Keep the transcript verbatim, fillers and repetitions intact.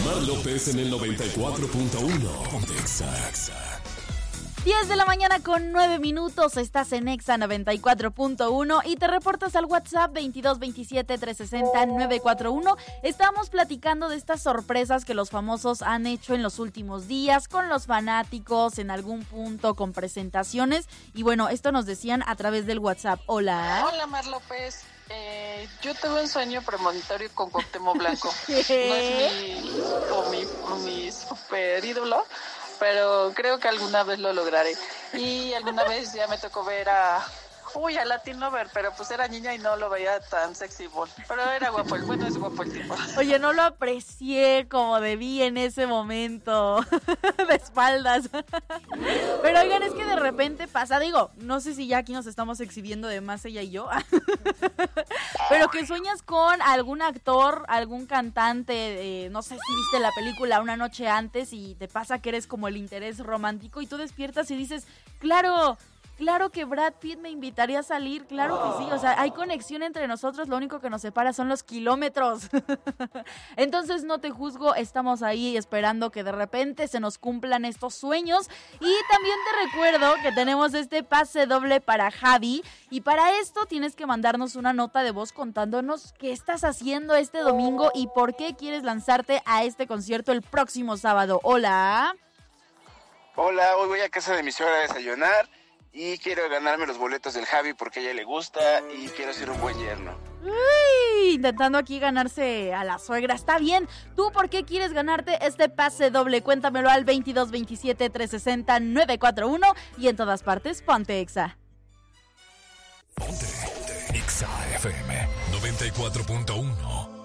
Mar López en el noventa y cuatro punto uno. Ponte Exa. diez de la mañana con nueve minutos, estás en Exa noventa y cuatro punto uno y te reportas al WhatsApp veintidós veintisiete trescientos sesenta novecientos cuarenta y uno. Estamos platicando de estas sorpresas que los famosos han hecho en los últimos días con los fanáticos, en algún punto con presentaciones. Y bueno, esto nos decían a través del WhatsApp. Hola. Hola, Mar López. Eh, yo tuve un sueño premonitorio con Cuauhtémoc Blanco. No es mi, o mi, o mi super ídolo, pero creo que alguna vez lo lograré. Y alguna vez ya me tocó ver a... Uy, a Latin Lover, pero pues era niña y no lo veía tan sexy. Pero era guapo, el bueno es guapo el tipo. Oye, no lo aprecié como debí en ese momento, de espaldas. Pero oigan, es que de repente pasa, digo, no sé si ya aquí nos estamos exhibiendo de más ella y yo, pero que sueñas con algún actor, algún cantante, eh, no sé si viste la película una noche antes y te pasa que eres como el interés romántico y tú despiertas y dices, claro... Claro que Brad Pitt me invitaría a salir, claro que sí, o sea, hay conexión entre nosotros, lo único que nos separa son los kilómetros. Entonces no te juzgo, estamos ahí esperando que de repente se nos cumplan estos sueños. Y también te recuerdo que tenemos este pase doble para Javi, y para esto tienes que mandarnos una nota de voz contándonos qué estás haciendo este domingo y por qué quieres lanzarte a este concierto el próximo sábado. Hola. Hola, hoy voy a casa de mi suegra a desayunar. Y quiero ganarme los boletos del Javi porque a ella le gusta y quiero ser un buen yerno. Uy, intentando aquí ganarse a la suegra. Está bien. ¿Tú por qué quieres ganarte este pase doble? Cuéntamelo al veintidós veintisiete trescientos sesenta novecientos cuarenta y uno y en todas partes, ponte Exa. Ponte Exa F M noventa y cuatro punto uno.